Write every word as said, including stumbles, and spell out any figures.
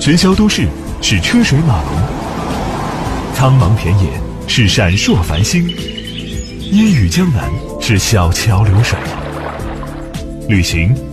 喧嚣都市是车水马龙，苍茫田野是闪烁繁星，烟雨江南是小桥流水。旅行